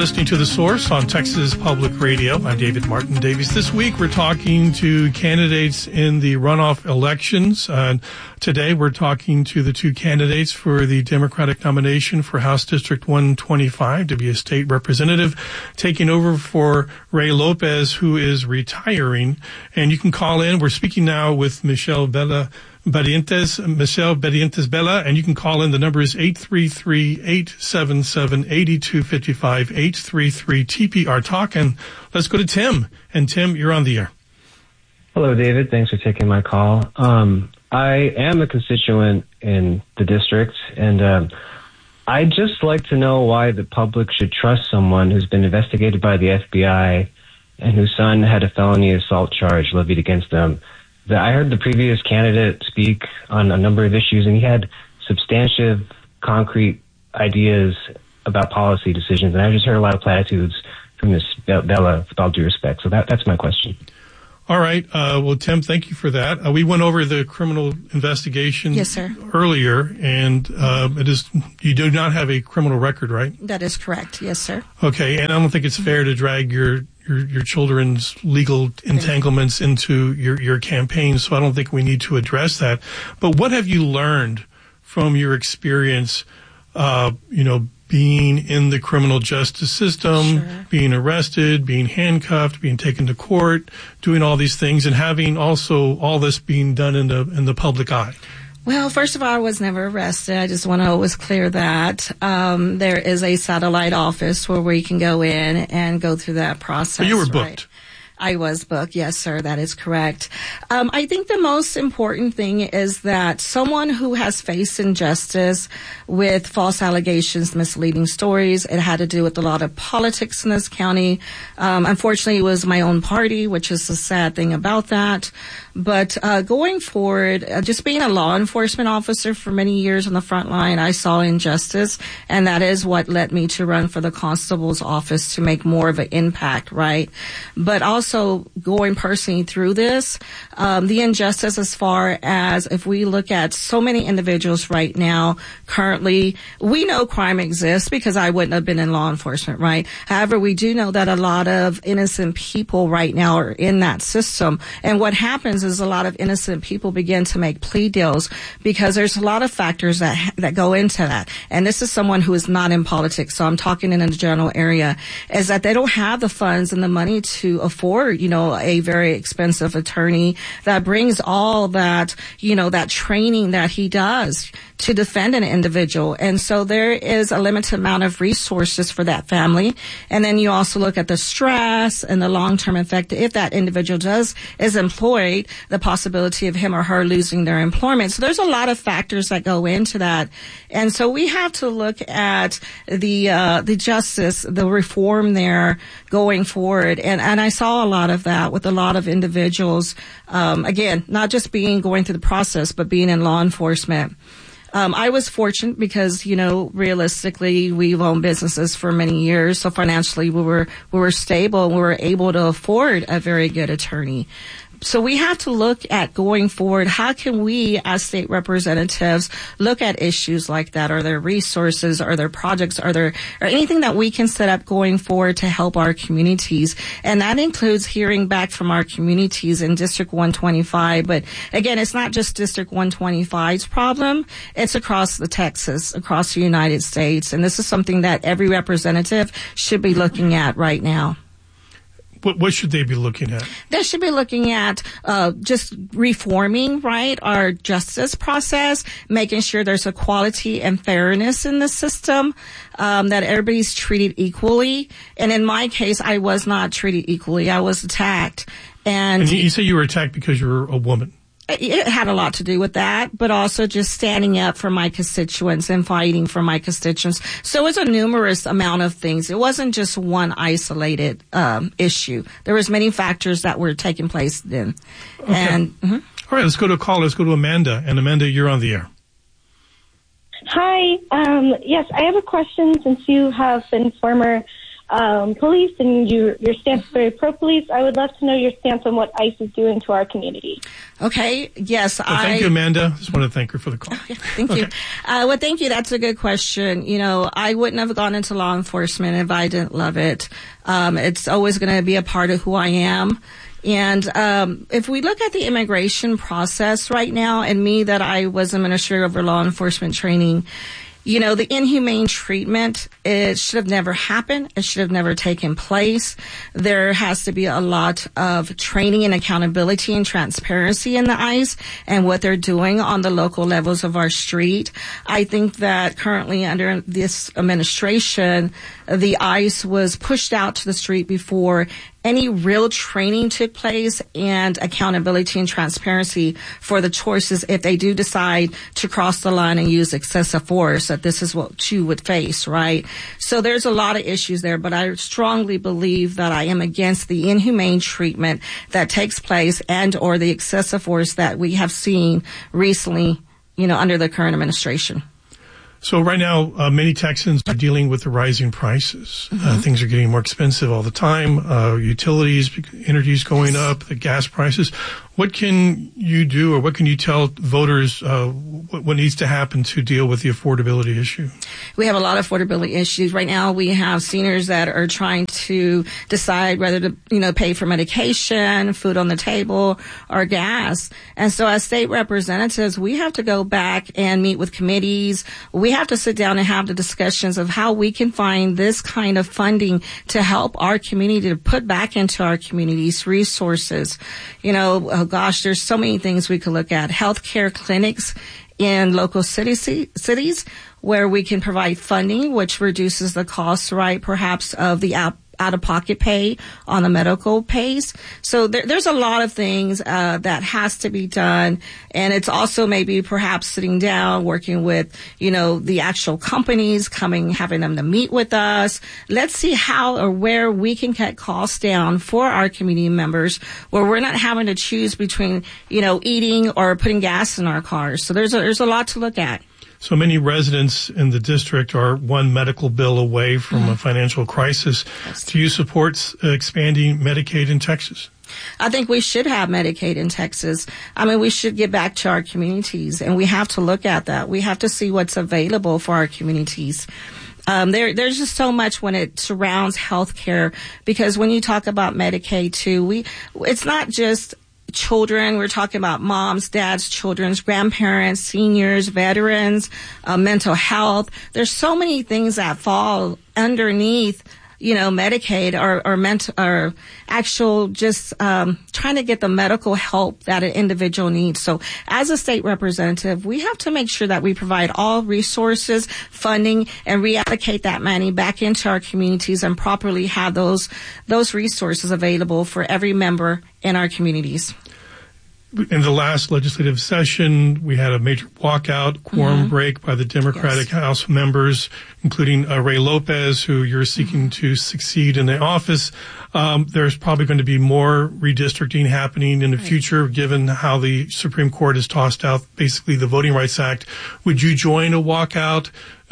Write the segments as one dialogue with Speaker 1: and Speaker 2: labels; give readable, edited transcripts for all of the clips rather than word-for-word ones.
Speaker 1: listening to The Source on Texas Public Radio. I'm David Martin Davies. This week, we're talking to candidates in the runoff elections. Today, we're talking to the two candidates for the Democratic nomination for House District 125 to be a state representative, taking over for Ray Lopez, who is retiring. And you can call in. We're speaking now with Michelle Bella Barrientos Bella, and you can call in. The number is 833-877-8255, 833-TPR-TALK. And let's go to Tim. And Tim, you're on the air.
Speaker 2: Hello, David. Thanks for taking my call. I am a constituent in the district, and I'd just like to know why the public should trust someone who's been investigated by the FBI and whose son had a felony assault charge levied against them. I heard the previous candidate speak on a number of issues, and he had substantive, concrete ideas about policy decisions, and I just heard a lot of platitudes from Ms. Bella, with all due respect. So that's my question.
Speaker 1: All right. Well, Tim, thank you for that. We went over the criminal investigation earlier, and you do not have a criminal record, right?
Speaker 3: That is correct. Yes, sir. Okay,
Speaker 1: and I don't think it's fair to drag your children's legal entanglements into your campaign, so I don't think we need to address that. But what have you learned from your experience, being in the criminal justice system, being arrested, being handcuffed, being taken to court, doing all these things, and having also all this being done in the public eye?
Speaker 3: Well, first of all, I was never arrested. I just want to always clear that. There is a satellite office where we can go in and go through that process.
Speaker 1: But you were booked.
Speaker 3: Right? I was booked. Yes, sir. That is correct. I think the most important thing is that someone who has faced injustice with false allegations, misleading stories, it had to do with a lot of politics in this county. Unfortunately, it was my own party, which is the sad thing about that. But going forward, just being a law enforcement officer for many years on the front line, I saw injustice, and that is what led me to run for the constable's office to make more of an impact, right? But also going personally through this, the injustice as far as if we look at so many individuals right now, currently, we know crime exists because I wouldn't have been in law enforcement, right? However, we do know that a lot of innocent people right now are in that system. And what happens is a lot of innocent people begin to make plea deals because there's a lot of factors that go into that. And this is someone who is not in politics, so I'm talking in a general area, is that they don't have the funds and the money to afford, a very expensive attorney that brings all that, that training that he does to defend an individual. And so there is a limited amount of resources for that family. And then you also look at the stress and the long-term effect. If that individual is employed, the possibility of him or her losing their employment. So there's a lot of factors that go into that. And so we have to look at the justice, the reform there going forward. And I saw a lot of that with a lot of individuals. Again, not just going through the process, but being in law enforcement. I was fortunate because, realistically, we've owned businesses for many years. So financially, we were stable and we were able to afford a very good attorney. So we have to look at going forward, how can we as state representatives look at issues like that? Are there resources? Are there projects? Or anything that we can set up going forward to help our communities? And that includes hearing back from our communities in District 125. But again, it's not just District 125's problem. It's across Texas, across the United States. And this is something that every representative should be looking at right now.
Speaker 1: What should they be looking at?
Speaker 3: They should be looking at just reforming, right, our justice process, making sure there's equality and fairness in the system, that everybody's treated equally. And in my case, I was not treated equally. I was attacked.
Speaker 1: And you say you were attacked because you were a woman.
Speaker 3: It had a lot to do with that, but also just standing up for my constituents and fighting for my constituents. So it was a numerous amount of things. It wasn't just one isolated issue. There was many factors that were taking place then.
Speaker 1: Okay. And all right, let's go to a call. Let's go to Amanda. And Amanda, you're on the air.
Speaker 4: Hi. Yes, I have a question since you have been former police, and your stance is very pro-police. I would love to know your stance on what ICE is doing to our community.
Speaker 3: Okay. Yes.
Speaker 1: Well, thank you, Amanda. Just want to thank her for the call.
Speaker 3: Okay, thank you. Well, thank you. That's a good question. You know, I wouldn't have gone into law enforcement if I didn't love it. It's always going to be a part of who I am. And if we look at the immigration process right now, and me that I was administrator over law enforcement training, you know, the inhumane treatment, it should have never happened. It should have never taken place. There has to be a lot of training and accountability and transparency in the ICE and what they're doing on the local levels of our street. I think that currently under this administration, the ICE was pushed out to the street before any real training took place and accountability and transparency for the choices if they do decide to cross the line and use excessive force, that this is what you would face, right? So there's a lot of issues there, but I strongly believe that I am against the inhumane treatment that takes place and or the excessive force that we have seen recently, you know, under the current administration.
Speaker 1: So right now, many Texans are dealing with the rising prices. Things are getting more expensive all the time. Utilities, energy's going up, the gas prices. What can you do, or what can you tell voters what needs to happen to deal with the affordability issue?
Speaker 3: We have a lot of affordability issues. Right now, we have seniors that are trying to decide whether to, you know, pay for medication, food on the table, or gas. And so as state representatives, we have to go back and meet with committees. We have to sit down and have the discussions of how we can find this kind of funding to help our community, to put back into our communities resources. You know, gosh, there's so many things we could look at. Healthcare clinics in local cities where we can provide funding, which reduces the cost, right, perhaps of the out-of-pocket pay on the medical pays. So there's a lot of things that has to be done. And it's also maybe perhaps sitting down, working with, you know, the actual companies, having them to meet with us. Let's see how or where we can cut costs down for our community members, where we're not having to choose between, you know, eating or putting gas in our cars. So there's a lot to look at.
Speaker 1: So many residents in the district are one medical bill away from a financial crisis.
Speaker 3: Yes.
Speaker 1: Do you support expanding Medicaid in Texas?
Speaker 3: I think we should have Medicaid in Texas. I mean, we should get back to our communities, and we have to look at that. We have to see what's available for our communities. There's just so much when it surrounds healthcare, because when you talk about Medicaid too, it's not just children. We're talking about moms, dads, children's, grandparents, seniors, veterans, mental health. There's so many things that fall underneath, you know, Medicaid or actual just trying to get the medical help that an individual needs. So as a state representative, we have to make sure that we provide all resources, funding, and reallocate that money back into our communities and properly have those resources available for every member in our communities.
Speaker 1: In the last legislative session, we had a major walkout, quorum break by the Democratic House members, including Ray Lopez, who you're seeking to succeed in the office. There's probably going to be more redistricting happening in the future, given how the Supreme Court has tossed out basically the Voting Rights Act. Would you join a walkout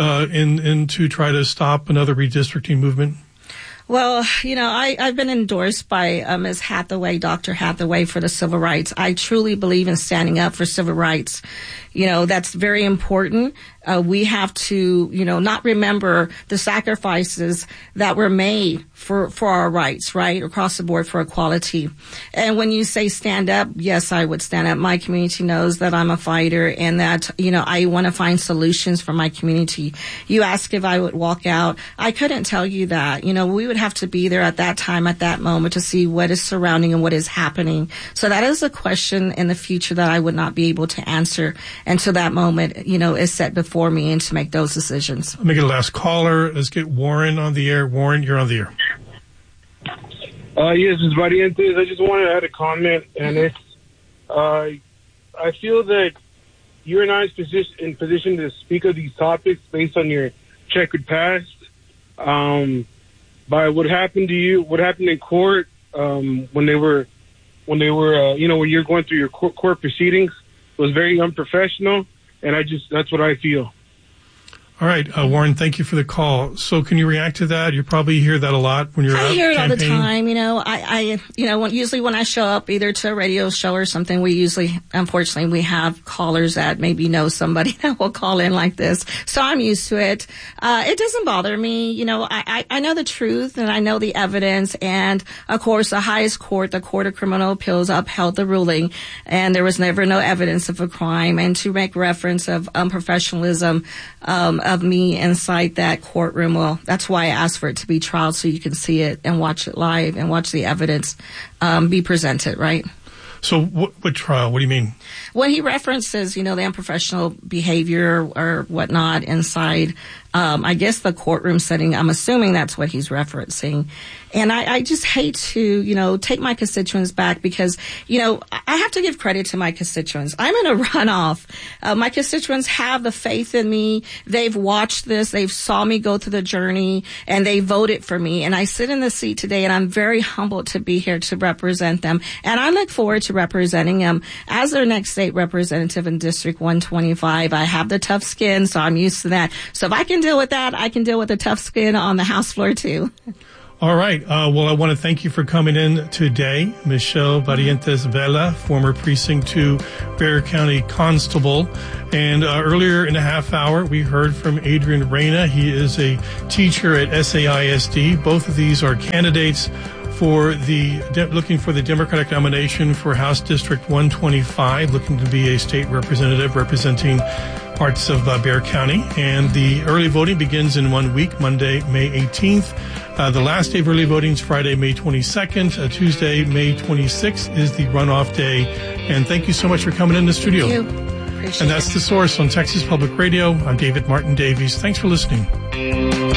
Speaker 1: in to try to stop another redistricting movement?
Speaker 3: Well, you know, I've been endorsed by Ms. Hathaway, Dr. Hathaway, for the civil rights. I truly believe in standing up for civil rights. You know, that's very important. We have to, you know, not remember the sacrifices that were made for our rights, right, across the board for equality. And when you say stand up, yes, I would stand up. My community knows that I'm a fighter and that, you know, I want to find solutions for my community. You ask if I would walk out. I couldn't tell you that. You know, we would have to be there at that time, at that moment, to see what is surrounding and what is happening. So that is a question in the future that I would not be able to answer until that moment, you know, is set before me and to make those decisions.
Speaker 1: Let me get a last caller. Let's get Warren on the air. Warren, you're on the air.
Speaker 5: Yes, it's Variantes. I just wanted to add a comment, and it's, I feel that you and I is in position to speak of these topics based on your checkered past. By what happened to you, what happened in court, when they were, you know, when you're going through your court proceedings, was very unprofessional, and that's what I feel.
Speaker 1: All right, Warren, thank you for the call. So can you react to that? You probably hear that a lot when you're out
Speaker 3: I hear it
Speaker 1: campaigning.
Speaker 3: all the time. Usually when I show up either to a radio show or something, unfortunately, we have callers that maybe know somebody that will call in like this. So I'm used to it. It doesn't bother me. I know the truth and I know the evidence. And of course, the highest court, the Court of Criminal Appeals, upheld the ruling, and there was never no evidence of a crime. And to make reference of unprofessionalism of me inside that courtroom, well, that's why I asked for it to be trialed, so you can see it and watch it live and watch the evidence be presented, right?
Speaker 1: So what trial? What do you mean?
Speaker 3: When he references, the unprofessional behavior or whatnot inside, I guess the courtroom setting, I'm assuming that's what he's referencing. And I just hate to, take my constituents back because, I have to give credit to my constituents. I'm in a runoff. My constituents have the faith in me. They've watched this. They've saw me go through the journey and they voted for me. And I sit in the seat today and I'm very humbled to be here to represent them. And I look forward to representing them as their next state representative in District 125. I have the tough skin, so I'm used to that. So if I can deal with that, I can deal with the tough skin on the House floor too.
Speaker 1: All right. Well, I want to thank you for coming in today, Michelle Barrientos Vela, former Precinct 2 Bexar County Constable. And earlier in the half hour, we heard from Adrian Reyna. He is a teacher at SAISD. Both of these are candidates for looking for the Democratic nomination for House District 125, looking to be a state representative representing parts of Bexar County. And the early voting begins in 1 week, Monday, May 18th. The last day of early voting is Friday, May 22nd. Tuesday, May 26th is the runoff day. And thank you so much for coming in the studio.
Speaker 3: Thank you. Appreciate
Speaker 1: and that's
Speaker 3: it.
Speaker 1: The Source on Texas Public Radio. I'm David Martin Davies. Thanks for listening.